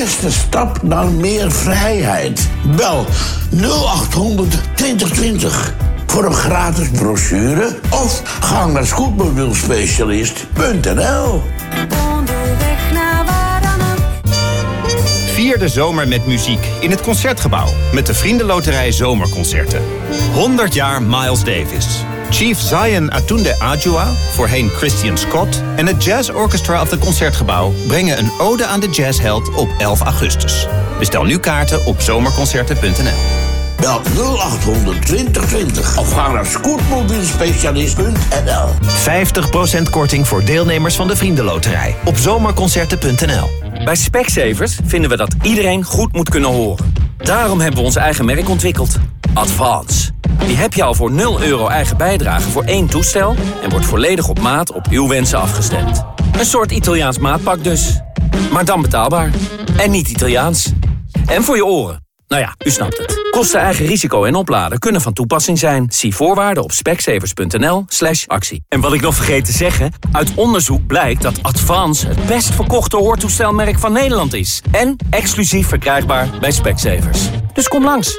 eerste stap naar meer vrijheid. Bel 0800 2020 voor een gratis brochure of ga naar scootmobielspecialist.nl. Onderweg naar waar dan ook. Vier de zomer met muziek in het Concertgebouw met de Vriendenloterij Zomerconcerten. 100 jaar Miles Davis. Chief Zion Atunde Adjua, voorheen Christian Scott, en het Jazz Orchestra of het Concertgebouw brengen een ode aan de jazzheld op 11 augustus. Bestel nu kaarten op zomerconcerten.nl. Bel 0800 2020 of ga naar scootmobielspecialist.nl. 50% korting voor deelnemers van de Vriendenloterij op zomerconcerten.nl. Bij Specsavers vinden we dat iedereen goed moet kunnen horen. Daarom hebben we ons eigen merk ontwikkeld. Advance. Die heb je al voor €0 eigen bijdrage voor 1 toestel en wordt volledig op maat op uw wensen afgestemd. Een soort Italiaans maatpak dus. Maar dan betaalbaar. En niet Italiaans. En voor je oren. Nou ja, u snapt het. Kosten, eigen risico en opladen kunnen van toepassing zijn. Zie voorwaarden op specsavers.nl/actie. En wat ik nog vergeet te zeggen, uit onderzoek blijkt dat Advance het best verkochte hoortoestelmerk van Nederland is. En exclusief verkrijgbaar bij Specsavers. Dus kom langs.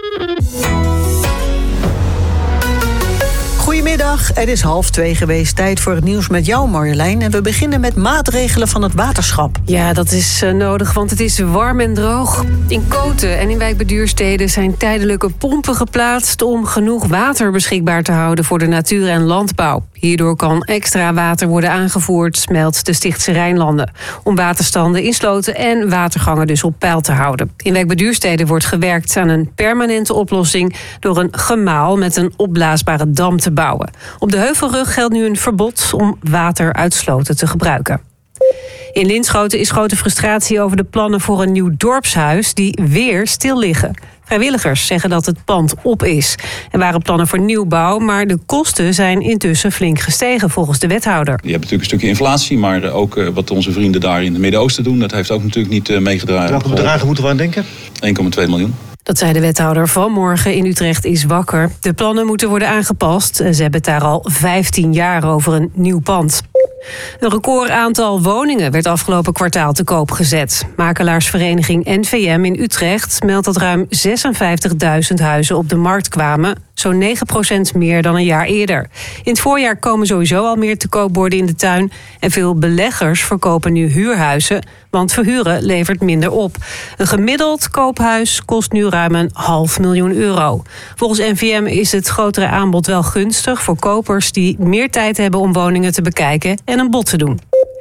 Goedemiddag, het is 1:30 geweest. Tijd voor het nieuws met jou, Marjolein. En we beginnen met maatregelen van het waterschap. Ja, dat is nodig, want het is warm en droog. In Koten en in Wijk bij Duurstede zijn tijdelijke pompen geplaatst om genoeg water beschikbaar te houden voor de natuur en landbouw. Hierdoor kan extra water worden aangevoerd, meldt de Stichtse Rijnlanden. Om waterstanden in sloten en watergangen dus op peil te houden. In Wijk bij Duurstede wordt gewerkt aan een permanente oplossing door een gemaal met een opblaasbare dam te bouwen. Op de Heuvelrug geldt nu een verbod om water uit sloten te gebruiken. In Linschoten is grote frustratie over de plannen voor een nieuw dorpshuis die weer stil liggen. Vrijwilligers zeggen dat het pand op is. Er waren plannen voor nieuwbouw, maar de kosten zijn intussen flink gestegen volgens de wethouder. Je hebt natuurlijk een stukje inflatie, maar ook wat onze vrienden daar in het Midden-Oosten doen, dat heeft ook natuurlijk niet meegedragen. Welke bedragen moeten we aan denken? 1,2 miljoen. Dat zei de wethouder vanmorgen in Utrecht is wakker. De plannen moeten worden aangepast. Ze hebben het daar al 15 jaar over een nieuw pand. Een record aantal woningen werd afgelopen kwartaal te koop gezet. Makelaarsvereniging NVM in Utrecht meldt dat ruim 56.000 huizen op de markt kwamen. Zo'n 9% meer dan een jaar eerder. In het voorjaar komen sowieso al meer te koop worden in de tuin. En veel beleggers verkopen nu huurhuizen, want verhuren levert minder op. Een gemiddeld koophuis kost nu ruim €500.000. Volgens NVM is het grotere aanbod wel gunstig voor kopers die meer tijd hebben om woningen te bekijken en een bod te doen.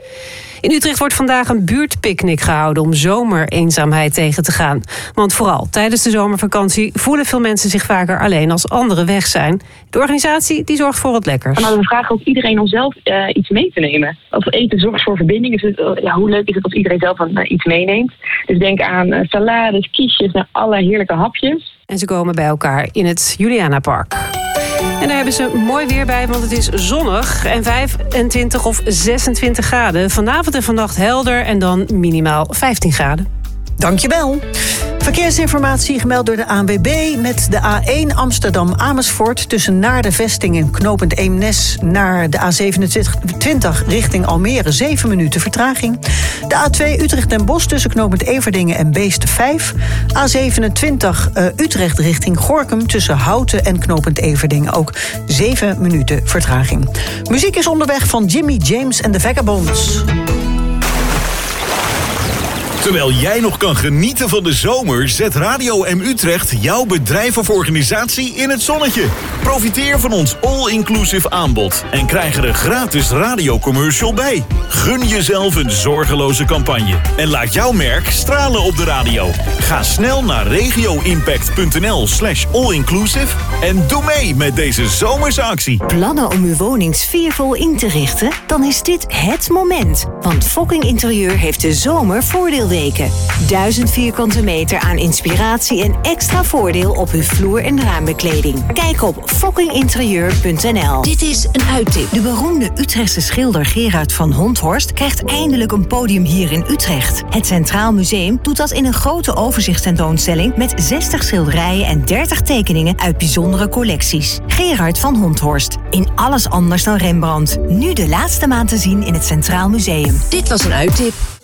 In Utrecht wordt vandaag een buurtpicknick gehouden om zomereenzaamheid tegen te gaan. Want vooral tijdens de zomervakantie voelen veel mensen zich vaker alleen als anderen weg zijn. De organisatie die zorgt voor wat lekkers. Nou, we vragen ook iedereen om zelf iets mee te nemen. Als eten zorgt voor verbinding, dus hoe leuk is het als iedereen zelf iets meeneemt. Dus denk aan salades, quiches en allerlei heerlijke hapjes. En ze komen bij elkaar in het Julianapark. En daar hebben ze mooi weer bij, want het is zonnig en 25 of 26 graden. Vanavond en vannacht helder en dan minimaal 15 graden. Dankjewel. Verkeersinformatie gemeld door de ANWB met de A1 Amsterdam-Amersfoort tussen Naarden-Vesting en knooppunt Eemnes naar de A27 richting Almere 7 minuten vertraging. De A2 Utrecht-Den Bosch tussen knooppunt Everdingen en Beest 5. A27 Utrecht richting Gorinchem tussen Houten en knooppunt Everdingen ook 7 minuten vertraging. Muziek is onderweg van Jimmy James en de Vagabonds. Terwijl jij nog kan genieten van de zomer, zet Radio M Utrecht jouw bedrijf of organisatie in het zonnetje. Profiteer van ons all-inclusive aanbod en krijg er een gratis radiocommercial bij. Gun jezelf een zorgeloze campagne en laat jouw merk stralen op de radio. Ga snel naar regioimpact.nl/allinclusive en doe mee met deze zomerse actie. Plannen om uw woning sfeervol in te richten? Dan is dit het moment. Want Fokking Interieur heeft de zomer voordeelweken. 1000 vierkante meter aan inspiratie en extra voordeel op uw vloer- en raambekleding. Kijk op fokkinginterieur.nl. Dit is een uittip. De beroemde Utrechtse schilder Gerard van Honthorst krijgt eindelijk een podium hier in Utrecht. Het Centraal Museum doet dat in een grote overzichtstentoonstelling met 60 schilderijen en 30 tekeningen uit bijzondere collecties. Gerard van Honthorst. In alles anders dan Rembrandt. Nu de laatste maand te zien in het Centraal Museum. Dit was een uittip.